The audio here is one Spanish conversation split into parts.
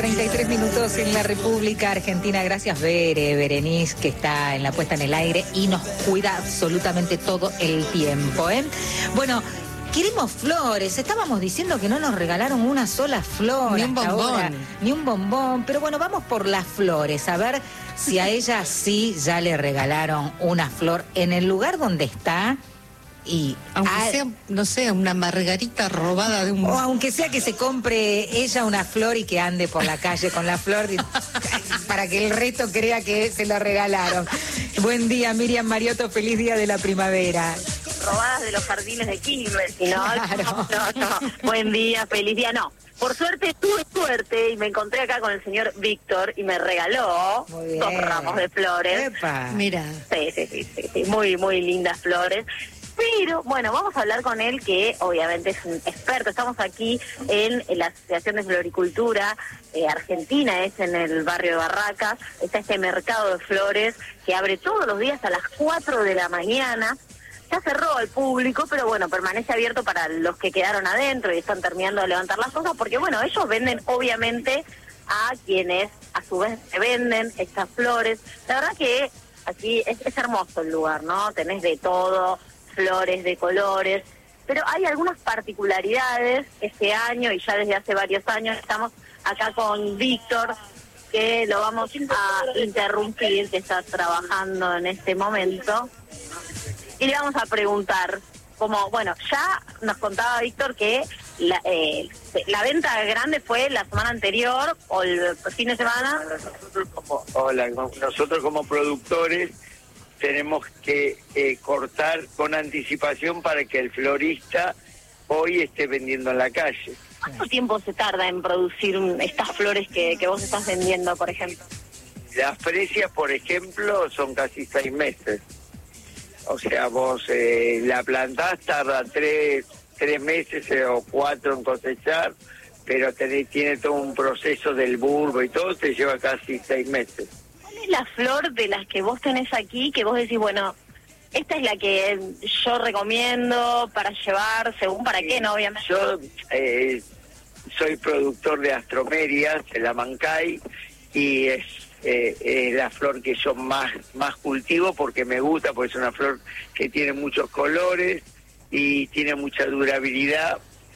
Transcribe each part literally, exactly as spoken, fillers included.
treinta y tres minutos en la República Argentina. Gracias, Bere, Berenice, que está en la puesta en el aire y nos cuida absolutamente todo el tiempo, ¿eh? Bueno, queremos flores. Estábamos diciendo que no nos regalaron una sola flor. Ni un bombón. Ahora, ni un bombón. Pero bueno, vamos por las flores. A ver si a ella sí ya le regalaron una flor en el lugar donde está. Y aunque a... sea, no sé, una margarita robada de un... O aunque sea que se compre ella una flor y que ande por la calle con la flor para que el resto crea que se la regalaron. Buen día, Miriam Mariotto, feliz día de la primavera. Robadas de los jardines de Quilmes, ¿no? Claro. No, no, buen día, feliz día, no. Por suerte tuve suerte y me encontré acá con el señor Víctor y me regaló dos ramos de flores. Epa. Mira. Sí, sí, sí, sí, sí, muy, muy lindas flores. Pero, bueno, vamos a hablar con él, que obviamente es un experto. Estamos aquí en, en la Asociación de Floricultura eh, Argentina, es en el barrio de Barracas. Está este mercado de flores que abre todos los días a las cuatro de la mañana. Ya cerró al público, pero bueno, permanece abierto para los que quedaron adentro y están terminando de levantar las cosas, porque bueno, ellos venden obviamente a quienes a su vez se venden estas flores. La verdad que aquí es, es hermoso el lugar, ¿no? Tenés de todo, flores de colores, pero hay algunas particularidades este año y ya desde hace varios años. Estamos acá con Víctor, que lo vamos a interrumpir, que está trabajando en este momento, y le vamos a preguntar, como, bueno, ya nos contaba Víctor que la, eh, la venta grande fue la semana anterior o el fin de semana. Nosotros como, hola, nosotros como productores tenemos que eh, cortar con anticipación para que el florista hoy esté vendiendo en la calle. ¿Cuánto tiempo se tarda en producir estas flores que, que vos estás vendiendo, por ejemplo? Las fresias, por ejemplo, son casi seis meses. O sea, vos eh, la plantás, tarda tres, tres meses eh, o cuatro en cosechar, pero tenés, tiene todo un proceso del bulbo y todo, te lleva casi seis meses. ¿Cuál es la flor de las que vos tenés aquí que vos decís, bueno, esta es la que yo recomiendo para llevar, según para qué, no, obviamente? Yo eh, soy productor de astromerias, de la Mancay, y es, eh, es la flor que yo más, más cultivo porque me gusta, porque es una flor que tiene muchos colores y tiene mucha durabilidad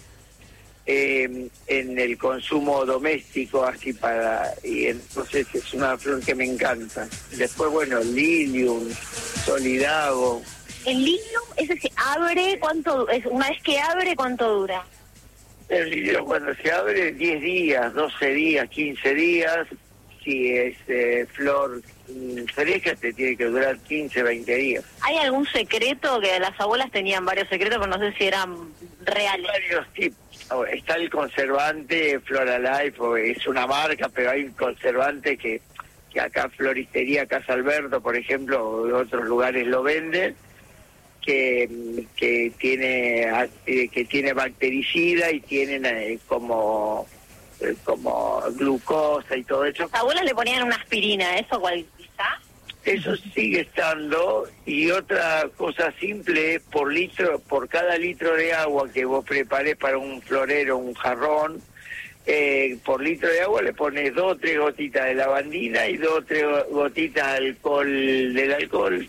eh, en el consumo doméstico, así para, y entonces es una flor que me encanta. Después, bueno, lilium, solidago. ¿El lilium ese se abre? ¿Cuánto es, una vez que abre, cuánto dura? El lilium cuando se abre diez días, doce días, quince días. Si es eh, flor mm, fresca, te tiene que durar quince, veinte días. ¿Hay algún secreto? Que las abuelas tenían varios secretos, pero no sé si eran reales. Varios tipos. Está el conservante Floralife, es una marca, pero hay un conservante que, que acá Floristería Casa Alberto, por ejemplo, o de otros lugares lo venden, que, que tiene que tiene bactericida y tienen eh, como como glucosa y todo eso. Las abuelas le ponían una aspirina, ¿eso cuál quizá? Eso sigue estando. Y otra cosa simple, por litro, por cada litro de agua que vos preparés para un florero, un jarrón, eh, por litro de agua le pones dos o tres gotitas de lavandina y dos o tres gotitas de alcohol del alcohol.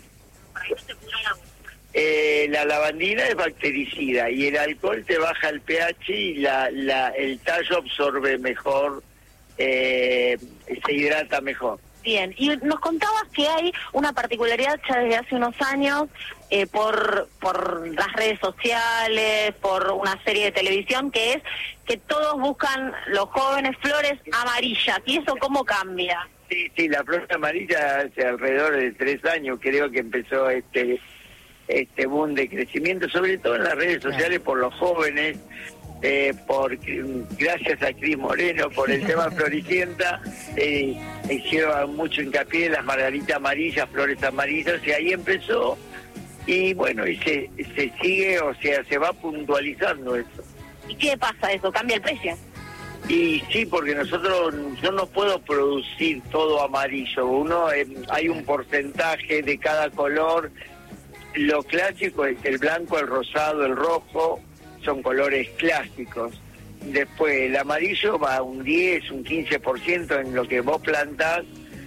Eh, la lavandina es bactericida y el alcohol te baja el pH y la, la, el tallo absorbe mejor, eh, se hidrata mejor. Bien, y nos contabas que hay una particularidad ya desde hace unos años eh, por, por las redes sociales, por una serie de televisión, que es que todos buscan, los jóvenes, flores amarillas. ¿Y eso cómo cambia? Sí, sí, la flor amarilla hace alrededor de tres años creo que empezó este... este boom de crecimiento, sobre todo en las redes sociales, por los jóvenes, eh, por gracias a Cris Moreno por el tema Floricienta, eh, hicieron mucho hincapié en las margaritas amarillas, flores amarillas, y ahí empezó, y bueno, y se, se sigue, o sea, se va puntualizando eso. ¿Y qué pasa eso? ¿Cambia el precio? Y sí, porque nosotros, yo no puedo producir todo amarillo, uno eh, hay un porcentaje de cada color. Lo clásico es el blanco, el rosado, el rojo, son colores clásicos. después el amarillo va un diez, un quince por ciento en lo que vos plantás,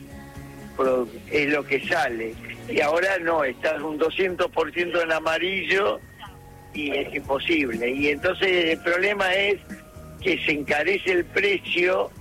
es lo que sale. Y ahora no, estás un doscientos por ciento en amarillo y es imposible. Y entonces el problema es que se encarece el precio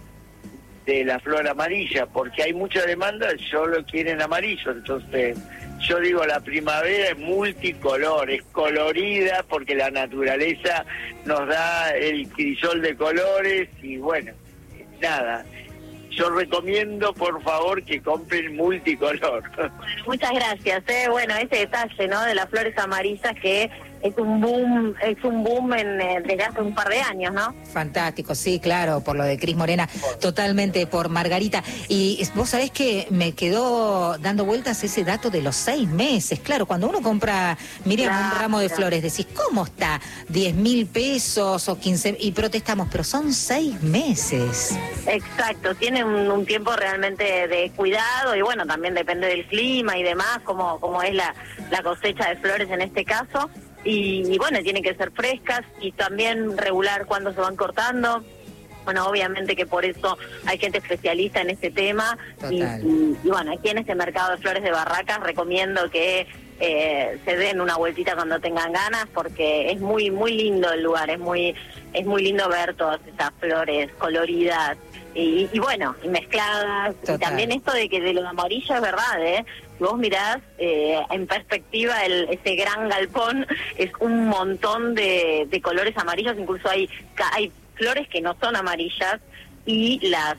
de la flor amarilla, porque hay mucha demanda, solo quieren amarillo. Entonces yo digo, la primavera es multicolor, es colorida porque la naturaleza nos da el crisol de colores y bueno, nada. Yo recomiendo, por favor, que compren multicolor. Muchas gracias. ¿eh? Bueno, ese detalle, ¿no?, de las flores amarillas que es un boom, es un boom en, eh, desde hace un par de años, ¿no? Fantástico, sí, claro, por lo de Cris Morena, totalmente por Margarita. Y vos sabés que me quedó dando vueltas ese dato de los seis meses. Claro, cuando uno compra, Miriam, claro, un ramo de flores, decís, ¿cómo está? diez mil pesos o quince, y protestamos, pero son seis meses. Exacto, tiene un, un tiempo realmente de cuidado y bueno, también depende del clima y demás, como, como es la, la cosecha de flores en este caso. Y, y bueno, tienen que ser frescas y también regular cuándo se van cortando. Bueno, obviamente que por eso hay gente especialista en este tema y, y, y bueno, aquí en este mercado de flores de Barracas recomiendo que eh, se den una vueltita cuando tengan ganas porque es muy muy lindo el lugar, es muy es muy lindo ver todas esas flores coloridas y, y bueno, y mezcladas. Total. Y también esto de que de lo amarillo es verdad, ¿eh? Si vos mirás eh, en perspectiva el, ese gran galpón, es un montón de, de colores amarillos, incluso hay hay flores que no son amarillas y las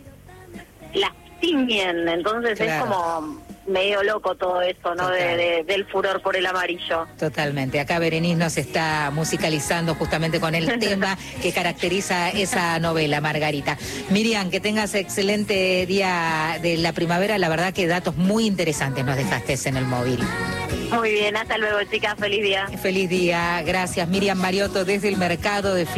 las tiñen, entonces claro, es como medio loco todo eso, ¿no? De, de, del furor por el amarillo. Totalmente. Acá Berenice nos está musicalizando justamente con el tema que caracteriza esa novela, Margarita. Miriam, que tengas excelente día de la primavera. La verdad que datos muy interesantes nos dejaste en el móvil. Muy bien, hasta luego, chicas. Feliz día. Feliz día. Gracias, Miriam Mariotto, desde el mercado de